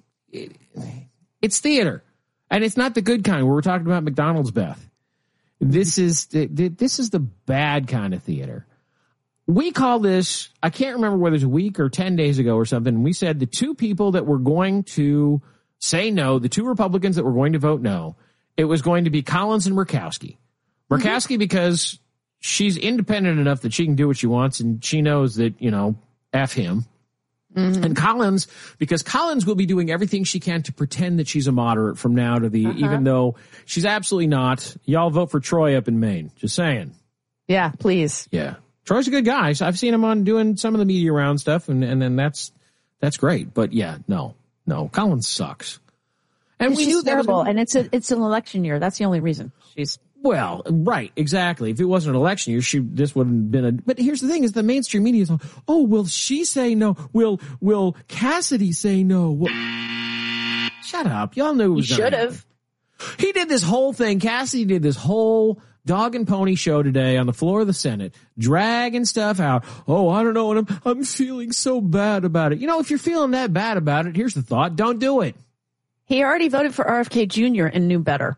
theater, and it's not the good kind where we're talking about McDonald's, Beth. This is the bad kind of theater. We call this, I can't remember whether it's a week or 10 days ago or something, and we said the 2 people that were going to say no, the 2 Republicans that were going to vote no, it was going to be Collins and Murkowski. Murkowski because she's independent enough that she can do what she wants, and she knows that, F him. Mm-hmm. And Collins, because Collins will be doing everything she can to pretend that she's a moderate from now to even though she's absolutely not. Y'all vote for Troy up in Maine. Just saying. Yeah, please. Yeah. Troy's a good guy. So I've seen him on doing some of the media round stuff, and then that's great. But yeah, no, Collins sucks. And she's terrible, and it's an election year. That's the only reason she's. Well, right, exactly. If it wasn't an election year, this wouldn't have been but here's the thing is the mainstream media is, oh, will she say no? Will Cassidy say no? Well, shut up. Y'all knew it was should have. He did this whole thing. Cassidy did this whole dog and pony show today on the floor of the Senate, dragging stuff out. Oh, I don't know. And I'm feeling so bad about it. If you're feeling that bad about it, here's the thought. Don't do it. He already voted for RFK Jr. and knew better.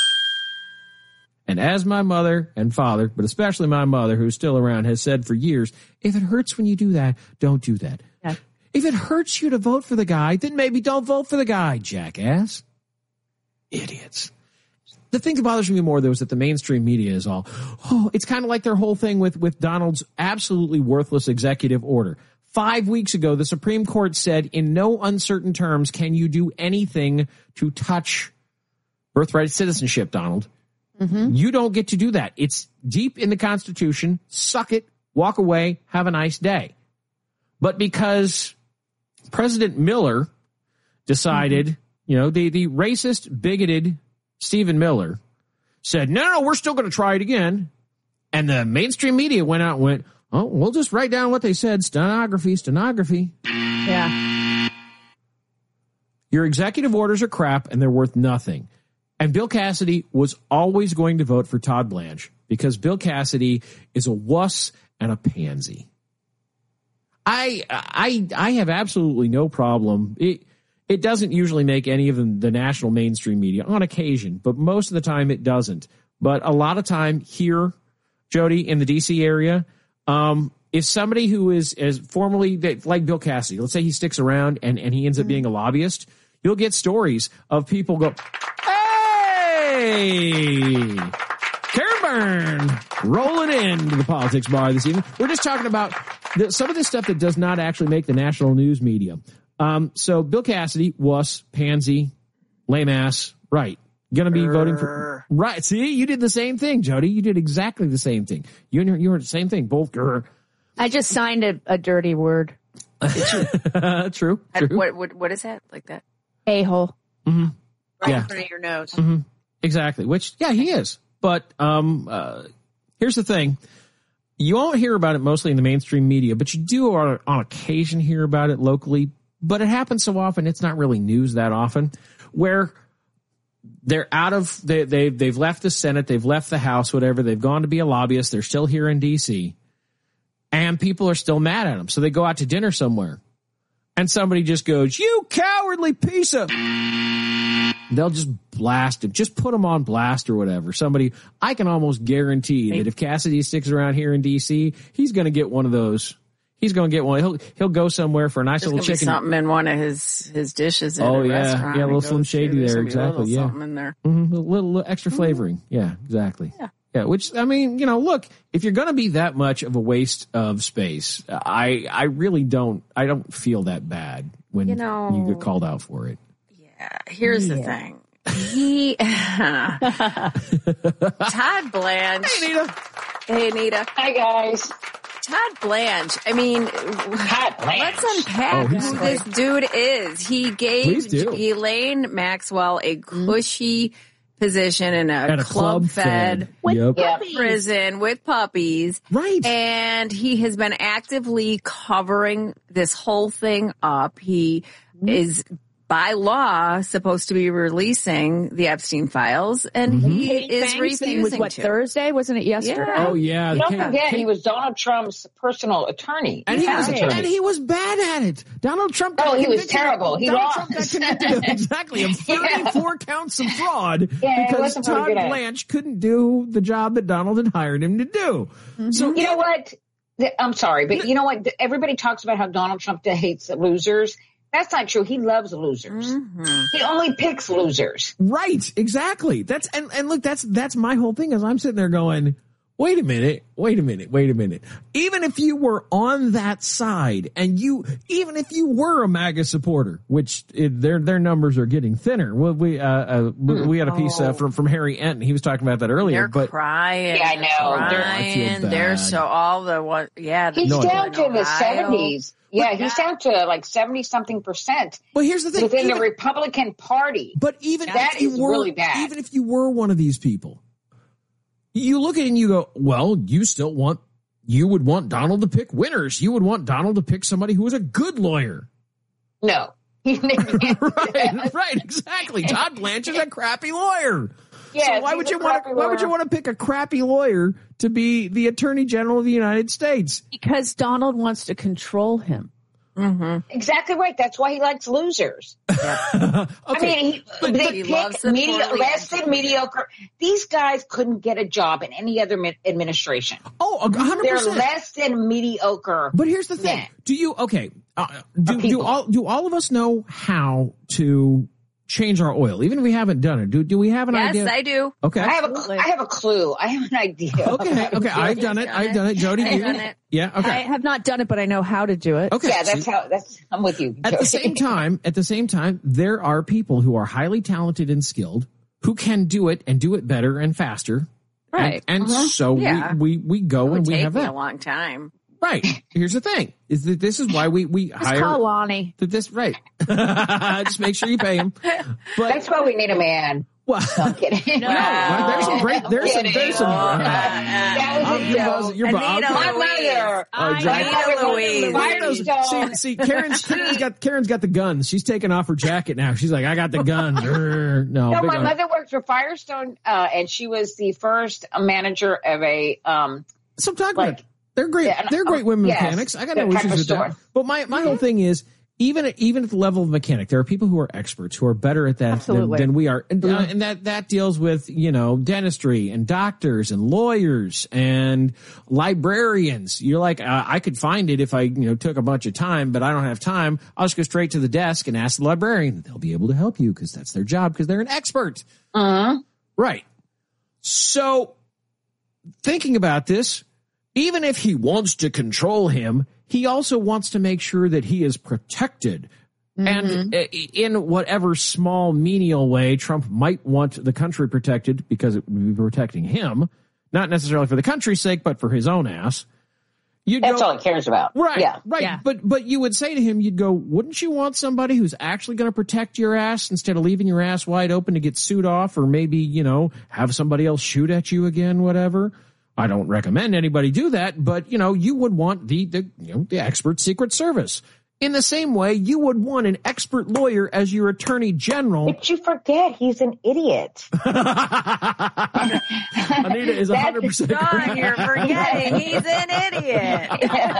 And as my mother and father, but especially my mother, who's still around, has said for years, if it hurts when you do that, don't do that. Yeah. If it hurts you to vote for the guy, then maybe don't vote for the guy, jackass. Idiots. The thing that bothers me more, though, is that the mainstream media is all, it's kind of like their whole thing with Donald's absolutely worthless executive order. 5 weeks ago, the Supreme Court said in no uncertain terms can you do anything to touch birthright citizenship, Donald. Mm-hmm. You don't get to do that. It's deep in the Constitution. Suck it, walk away, have a nice day. But because President Miller decided, the racist, bigoted Stephen Miller said, no, we're still going to try it again. And the mainstream media went out and went, oh, we'll just write down what they said. Stenography. Yeah. Your executive orders are crap and they're worth nothing. And Bill Cassidy was always going to vote for Todd Blanche because Bill Cassidy is a wuss and a pansy. I have absolutely no problem. It doesn't usually make any of the national mainstream media on occasion, but most of the time it doesn't. But a lot of time here, Jody, in the D.C. area, if somebody who is formerly like Bill Cassidy, let's say he sticks around and he ends up being a lobbyist, you'll get stories of people go, hey, Karen Byrne rolling into the politics bar this evening. We're just talking about some of this stuff that does not actually make the national news media. So Bill Cassidy, wuss, pansy, lame ass, right. Going to be voting for, right. See, you did the same thing, Jody. You did exactly the same thing. You were the same thing, both. I just signed a dirty word. True. What is that? Like that? A-hole. Mm-hmm. Right in front of your nose. Mm-hmm. Exactly. Which, yeah, he is. But here's the thing. You won't hear about it mostly in the mainstream media, but you do on occasion hear about it locally. But it happens so often, it's not really news that often, where they're out of, they've left the Senate, they've left the House, whatever. They've gone to be a lobbyist. They're still here in D.C. and people are still mad at them. So they go out to dinner somewhere and somebody just goes, you cowardly piece of, they'll just blast him, just put him on blast or whatever. Somebody, I can almost guarantee that if Cassidy sticks around here in D.C., he's going to get one of those. He's going to get one. He'll go somewhere for a nice little chicken. Something in one of his dishes. In a restaurant yeah, a little Slim Shady there, exactly. Yeah, something in there. Mm-hmm. A little extra flavoring. Yeah, exactly. Yeah. Which, I mean, look, if you're going to be that much of a waste of space, I really don't. I don't feel that bad when you get called out for it. Yeah. Here's the thing. Todd Blanche. Hey, Anita. Hi, guys. Todd Blanche. I mean, let's unpack who this dude is. He gave Elaine Maxwell a cushy position in a club-fed prison with puppies. Right. And he has been actively covering this whole thing up. He is by law supposed to be releasing the Epstein files, and he is refusing was what, to. Thursday? Wasn't it yesterday? Yeah. Oh, yeah. Don't forget, he was Donald Trump's personal attorney. And he was bad at it. Donald Trump. He was terrible. He lost. Trump got convicted exactly of 34 counts of fraud because Todd Blanche couldn't do the job that Donald had hired him to do. Mm-hmm. So you know what? I'm sorry, but you know what? Everybody talks about how Donald Trump hates losers. That's not true. He loves losers. Mm-hmm. He only picks losers. Right. Exactly. That's, and look, that's my whole thing is I'm sitting there going, wait a minute. Even if you were on that side and even if you were a MAGA supporter, which their numbers are getting thinner. Well, we had a piece from Harry Enton. He was talking about that earlier. They're crying. Yeah, I know. Crying. They're so all the what? Yeah. He's down to the 70s. Yeah, he's down to like 70-something%. Well, here's the thing. Within the Republican Party. But even that is really bad. Even if you were one of these people, you look at it and you go, well, you would want Donald to pick winners. You would want Donald to pick somebody who was a good lawyer. No. Right, exactly. Todd Blanche is a crappy lawyer. Yeah, so why would you want to pick a crappy lawyer to be the Attorney General of the United States? Because Donald wants to control him. Mm-hmm. Exactly right. That's why he likes losers. Yeah. Okay. I mean, he loves less than mediocre. These guys couldn't get a job in any other administration. Oh, 100%. They're less than mediocre. But here's the thing: do all of us know how to change our oil, even if we haven't done it? Do we have an idea? Yes, I do. Okay. I have a clue. I have an idea. Okay. I've done it. Jody, you? Done it. Yeah. Okay. I have not done it, but I know how to do it. Okay. Yeah, I'm with you, Jody. At the same time, there are people who are highly talented and skilled who can do it and do it better and faster. Right. And so we go and we have that. A long time. Right. Here's the thing: is that this is why we hire. Call Lonnie. This right. Just make sure you pay him. But that's why we need a man. Well, no, I'm kidding. No, there's some great. There's some. You're Louise. See, Karen's got the guns. She's taking off her jacket now. She's like, I got the gun. No, my mother worked for Firestone, and she was the first manager of a. So I'm talking about. They're great. They're great women mechanics. I got no issues with that. But my whole thing is, even at the level of mechanic, there are people who are experts who are better at that than we are. And that deals with, dentistry and doctors and lawyers and librarians. You're like, I could find it if I, took a bunch of time, but I don't have time. I'll just go straight to the desk and ask the librarian. They'll be able to help you because that's their job, because they're an expert. Right. So thinking about this, even if he wants to control him, he also wants to make sure that he is protected. And in whatever small, menial way Trump might want the country protected, because it would be protecting him, not necessarily for the country's sake, but for his own ass. That's all he cares about. Right, yeah. right. Yeah. But you would say to him, you'd go, wouldn't you want somebody who's actually going to protect your ass instead of leaving your ass wide open to get sued off, or maybe, have somebody else shoot at you again, whatever? I don't recommend anybody do that, but, you would want the expert Secret Service. In the same way, you would want an expert lawyer as your attorney general. But you forget he's an idiot. Anita is 100% correct. You're forgetting he's an idiot.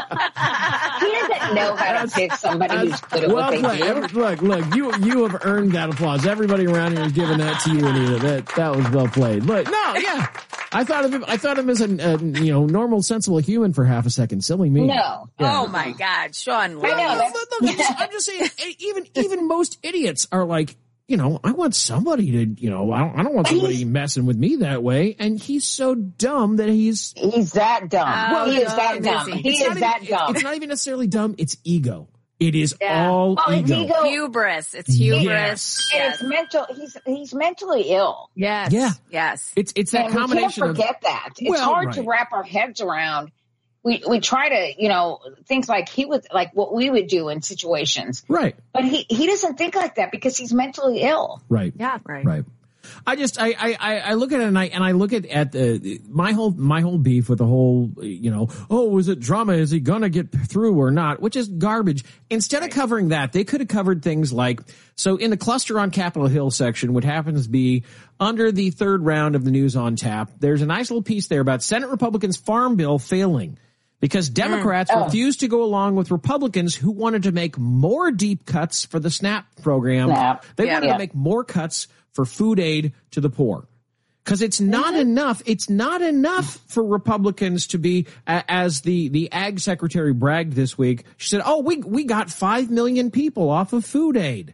He doesn't know how to pick somebody who's good at what they do. Look, you have earned that applause. Everybody around here is giving that to you, Anita. That was well played. Look, I thought of him as a normal, sensible human for half a second. Silly me. No. Yeah. Oh my God, Sean. I know. I'm just saying, even most idiots are like, I want somebody to, I don't want somebody messing with me that way. And he's so dumb that he's that dumb. He is that dumb. It's not even necessarily dumb. It's ego. It is all ego. Hubris. It's hubris. Yes. And it's mental. He's mentally ill. Yes. Yeah. Yes. It's that combination. We can't forget that. It's hard to wrap our heads around. We try to, things like he would, like what we would do in situations. Right. But he doesn't think like that because he's mentally ill. Right. Yeah. Right. Right. I look at it and I look at my whole beef with the whole, is it drama? Is he going to get through or not? Which is garbage. Instead of covering that, they could have covered things like, so in the cluster on Capitol Hill section, what happens to be under the third round of the News on Tap, there's a nice little piece there about Senate Republicans' farm bill failing because Democrats refused to go along with Republicans who wanted to make more deep cuts for the SNAP program. They wanted to make more cuts for food aid to the poor. Because it's not enough. It's not enough for Republicans to be, as the ag secretary bragged this week. She said, we got 5 million people off of food aid.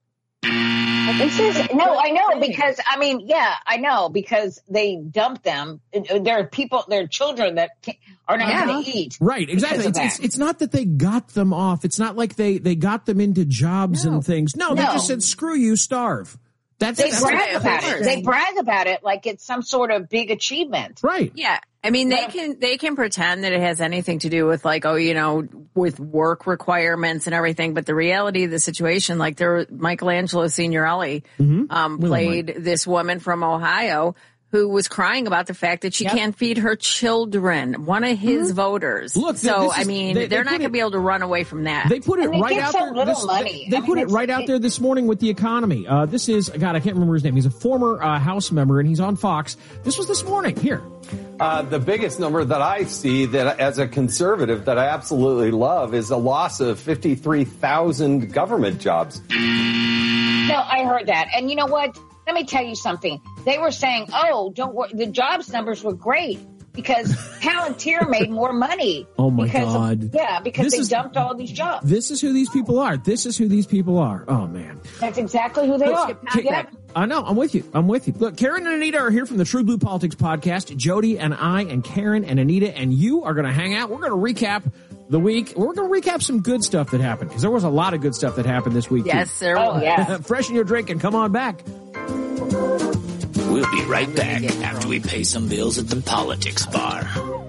I know because I know because they dumped them. There are children that are not going to eat. Right, exactly. It's not that they got them off. It's not like they got them into jobs and things. No, they just said, screw you, starve. They brag about it. They brag about it like it's some sort of big achievement. Right. Yeah. I mean, they can pretend that it has anything to do with like, with work requirements and everything. But the reality of the situation, like Michelangelo Signorelli, played this woman from Ohio who was crying about the fact that she can't feed her children, one of his voters. Look, they're not going to be able to run away from that. They put it right out there. They put it right out there this morning with the economy. This is, God, I can't remember his name. He's a former House member, and he's on Fox. This was this morning. Here. The biggest number that I see that as a conservative that I absolutely love is a loss of 53,000 government jobs. No, I heard that. And you know what? Let me tell you something. They were saying, don't worry, the jobs numbers were great because Palantir made more money. Oh, my God. Because they dumped all these jobs. This is who these people are. Oh, man. That's exactly who they are. I know. I'm with you. Look, Karen and Anita are here from the True Blue Politics podcast. Jody and I and Karen and Anita and you are going to hang out. We're going to recap the week. We're going to recap some good stuff that happened because there was a lot of good stuff that happened this week. Yes, there was. Yeah. Freshen your drink and come on back. We'll be right back after we pay some bills at the Politics Bar.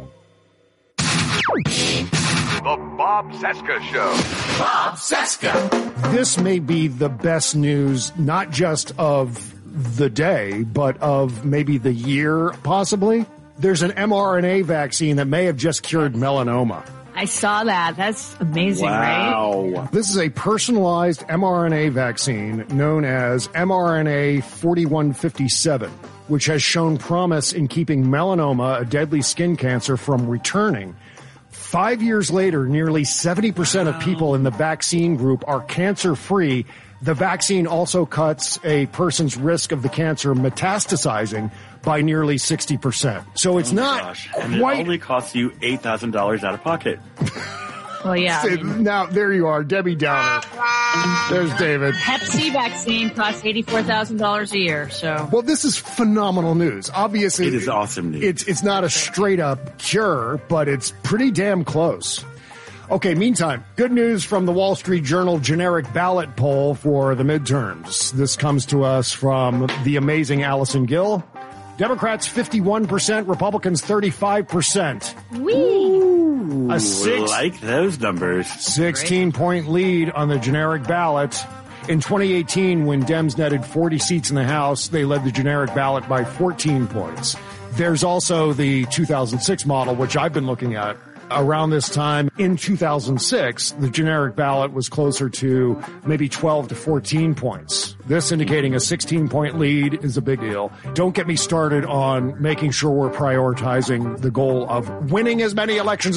The Bob Cesca Show. Bob Cesca. This may be the best news, not just of the day, but of maybe the year, possibly. There's an mRNA vaccine that may have just cured melanoma. I saw that. That's amazing, right? This is a personalized mRNA vaccine known as mRNA 4157, which has shown promise in keeping melanoma, a deadly skin cancer, from returning. 5 years later, nearly 70% of people in the vaccine group are cancer-free. The vaccine also cuts a person's risk of the cancer metastasizing by nearly 60%. So it's not quite... And it only costs you $8,000 out of pocket. Well, yeah. Now, there you are, Debbie Downer. There's David. Hep C vaccine costs $84,000 a year, so. Well, this is phenomenal news. Obviously, it is awesome news. It's not a straight-up cure, but it's pretty damn close. Okay, meantime, good news from the Wall Street Journal generic ballot poll for the midterms. This comes to us from the amazing Allison Gill. Democrats 51%, Republicans 35%. Whee! I like those numbers. 16-point lead on the generic ballot. In 2018, when Dems netted 40 seats in the House, they led the generic ballot by 14 points. There's also the 2006 model, which I've been looking at. Around this time in 2006, the generic ballot was closer to maybe 12 to 14 points. This indicating a 16-point lead is a big deal. Don't get me started on making sure we're prioritizing the goal of winning as many elections